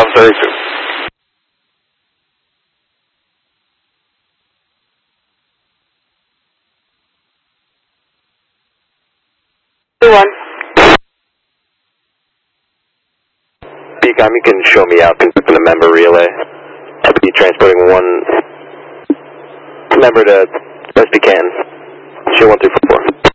Very soon. One. BCOM, you can show me out conducting a member relay. I'll be transporting one member to West Buchanan. Show 1344.